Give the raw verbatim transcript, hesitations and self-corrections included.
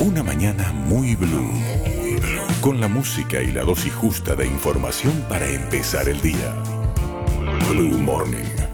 Una mañana muy blue, con la música y la dosis justa de información para empezar el día. Blue Morning.